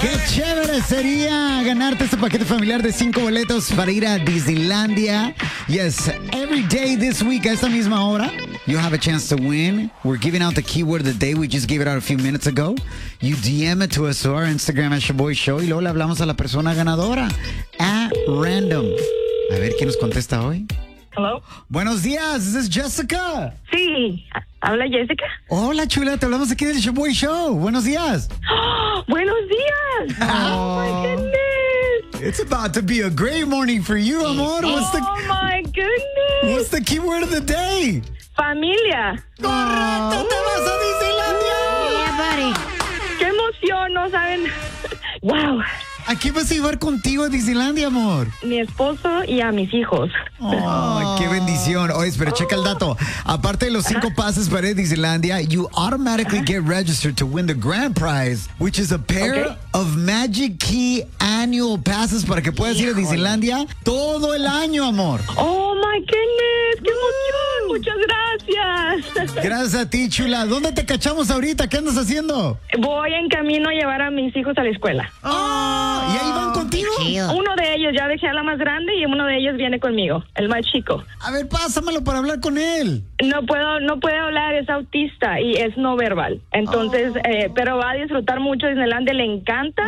Qué chévere sería ganarte este paquete familiar de 5 boletos para ir a Disneylandia. Yes, every day this week a esta misma hora, you have a chance to win. We're giving out the keyword of the day. We just gave it out a few minutes ago. You DM it to us to our Instagram at Shaboy Show y luego le hablamos a la persona ganadora at random. A ver quién nos contesta hoy. Hello. Buenos días, this is Jessica. Sí, habla Jessica. Hola, chula, te hablamos aquí del Shaboy Show. Buenos días. ¡Oh, buenos días! Oh my goodness! It's about to be a great morning for you, amor. Oh my goodness! What's the keyword of the day? Familia. ¡Correcto! ¡Te vas a Disneylandia! Yeah, buddy. ¡Qué emoción! No saben. ¡Wow! ¿A quién vas a llevar contigo a Disneylandia, amor? Mi esposo y a mis hijos. ¡Oh, qué bendición! Oye, pero checa el dato. Aparte de los 5 pases para ir a Disneylandia, you automatically get registered to win the grand prize, which is a pair of Magic Key annual passes para que puedas ir a Disneylandia todo el año, amor. ¡Oh my goodness! ¡Qué emoción! ¡Muchas gracias! Gracias a ti, chula. ¿Dónde te cachamos ahorita? ¿Qué andas haciendo? Voy en camino a llevar a mis hijos a la escuela. ¿Y ahí van contigo? Chido. Uno de ellos ya dejé a la más grande y uno de ellos viene conmigo, el más chico. A ver, pásamelo para hablar con él. No puede hablar, es autista y es no verbal. Entonces, pero va a disfrutar mucho Disneylandia, le encanta.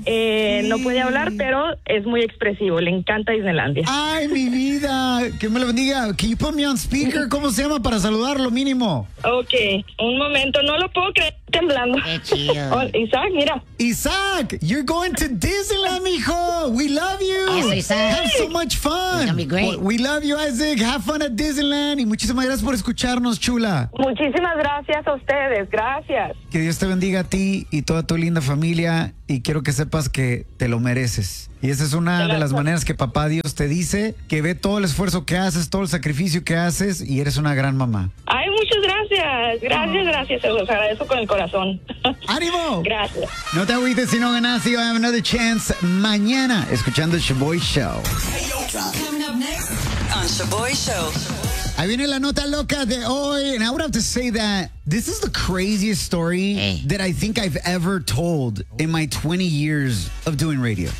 No puede hablar, pero es muy expresivo, le encanta Disneylandia. Ay, mi vida. Que me lo bendiga. Can you put me on speaker? ¿Cómo se llama para saludarlo mínimo? Ok, un momento, no lo puedo creer, temblando. Qué chido. Oh, Isaac, mira. Isaac, you're going to Disneyland, mijo. We love you. Eso, Isaac. Have so much fun. It's gonna be great. We love you, Isaac. Have fun at Disneyland. Y muchísimas gracias por escucharnos, chula. Muchísimas gracias a ustedes, gracias. Que Dios te bendiga a ti y toda tu linda familia. Y quiero que sepas que te lo mereces. Y esa es una de las maneras que papá Dios te dice, que ve todo el esfuerzo que haces, todo el sacrificio que haces y eres una gran mamá. Ay, muchas gracias. Gracias, se los agradezco con el corazón. ¡Ánimo! Gracias. No te agüites si no ganas, you have another chance mañana escuchando el Shaboy Show. Coming up next on Shaboy Show. Ahí viene la nota loca de hoy, and I would have to say that this is the craziest story that I think I've ever told in my 20 years of doing radio.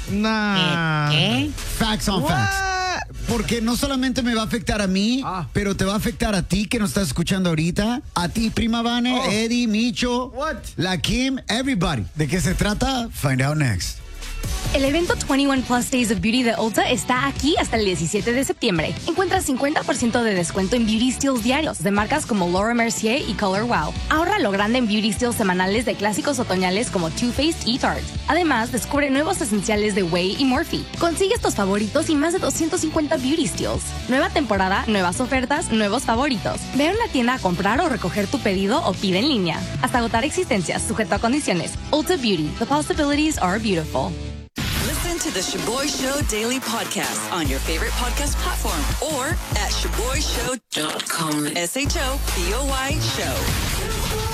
¿Qué? Facts on facts. Porque no solamente me va a afectar a mí, pero te va a afectar a ti que nos estás escuchando ahorita, a ti, prima Vane, Eddie, Micho, la Kim, everybody. ¿De qué se trata? Find out next. El evento 21 Plus Days of Beauty de Ulta está aquí hasta el 17 de septiembre. Encuentra 50% de descuento en Beauty Steals diarios de marcas como Laura Mercier y Color Wow. Ahorra lo grande en Beauty Steals semanales de clásicos otoñales como Too Faced y Tarte. Además, descubre nuevos esenciales de Way y Morphe. Consigue estos favoritos y más de 250 Beauty Steals. Nueva temporada, nuevas ofertas, nuevos favoritos. Ve a una tienda a comprar o recoger tu pedido o pide en línea. Hasta agotar existencias, sujeto a condiciones. Ulta Beauty. The possibilities are beautiful. Listen to the Shaboy Show Daily Podcast on your favorite podcast platform or at ShaboyShow.com. SHOBOY Show.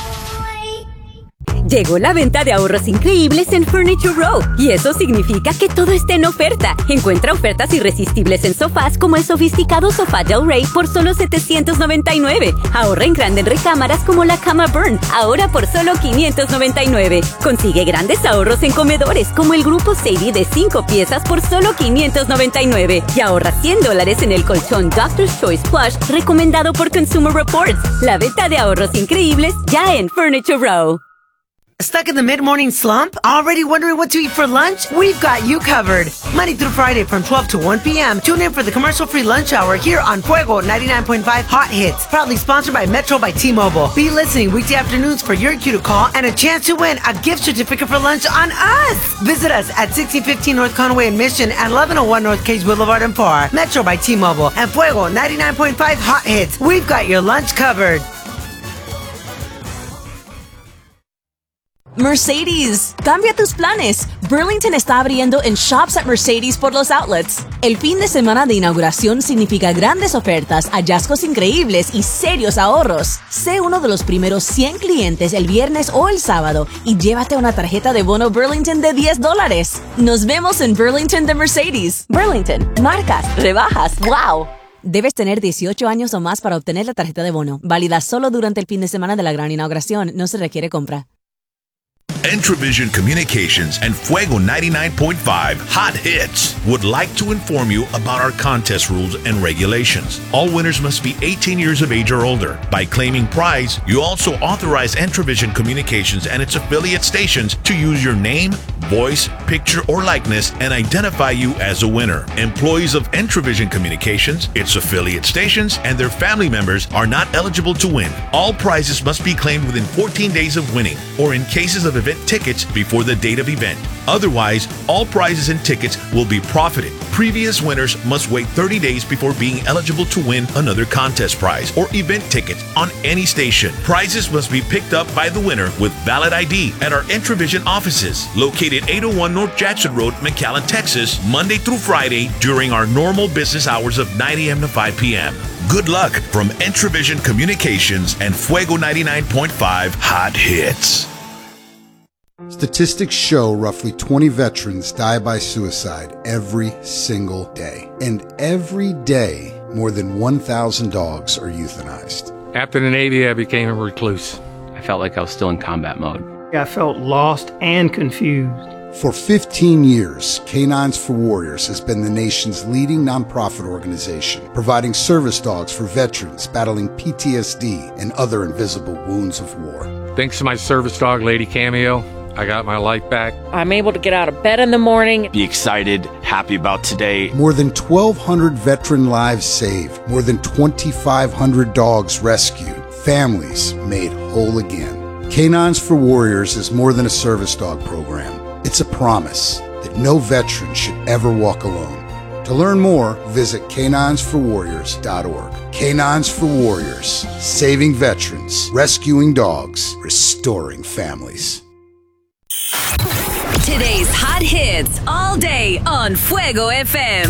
Llegó la venta de ahorros increíbles en Furniture Row y eso significa que todo está en oferta. Encuentra ofertas irresistibles en sofás como el sofisticado sofá Del Rey por solo $799. Ahorra en grande en recámaras como la cama Burn, ahora por solo $599. Consigue grandes ahorros en comedores como el grupo Sadie de 5 piezas por solo $599. Y ahorra $100 en el colchón Doctor's Choice Plush recomendado por Consumer Reports. La venta de ahorros increíbles ya en Furniture Row. Stuck in the mid-morning slump? Already wondering what to eat for lunch? We've got you covered. Monday through Friday from 12 to 1 p.m. Tune in for the commercial-free lunch hour here on Fuego 99.5 Hot Hits. Proudly sponsored by Metro by T-Mobile. Be listening weekday afternoons for your cue to call and a chance to win a gift certificate for lunch on us. Visit us at 1615 North Conway in Mission and 1101 North Cage Boulevard in Parr. Metro by T-Mobile and Fuego 99.5 Hot Hits. We've got your lunch covered. Mercedes, cambia tus planes. Burlington está abriendo en Shops at Mercedes por los outlets. El fin de semana de inauguración significa grandes ofertas, hallazgos increíbles y serios ahorros. Sé uno de los primeros 100 clientes el viernes o el sábado y llévate una tarjeta de bono Burlington de $10. Nos vemos en Burlington de Mercedes. Burlington, marcas, rebajas, wow. Debes tener 18 años o más para obtener la tarjeta de bono. Válida solo durante el fin de semana de la gran inauguración. No se requiere compra. Entravision Communications and Fuego 99.5 Hot Hits would like to inform you about our contest rules and regulations. All winners must be 18 years of age or older. By claiming prize, you also authorize Entravision Communications and its affiliate stations to use your name, voice, picture, or likeness and identify you as a winner. Employees of Entravision Communications, its affiliate stations, and their family members are not eligible to win. All prizes must be claimed within 14 days of winning, or in cases of event tickets before the date of event. Otherwise, all prizes and tickets will be profited. Previous winners must wait 30 days before being eligible to win another contest prize or event tickets on any station. Prizes must be picked up by the winner with valid ID at our Entravision offices, located 801 North Jackson Road, McAllen, Texas, Monday through Friday during our normal business hours of 9 a.m. to 5 p.m. Good luck from Entravision Communications and Fuego 99.5 Hot Hits. Statistics show roughly 20 veterans die by suicide every single day. And every day, more than 1,000 dogs are euthanized. After the Navy, I became a recluse. I felt like I was still in combat mode. I felt lost and confused. For 15 years, Canines for Warriors has been the nation's leading nonprofit organization, providing service dogs for veterans battling PTSD and other invisible wounds of war. Thanks to my service dog, Lady Cameo, I got my life back. I'm able to get out of bed in the morning. Be excited, happy about today. More than 1,200 veteran lives saved. More than 2,500 dogs rescued. Families made whole again. Canines for Warriors is more than a service dog program. It's a promise that no veteran should ever walk alone. To learn more, visit caninesforwarriors.org. Canines for Warriors, saving veterans, rescuing dogs, restoring families. Today's hot hits all day on Fuego FM.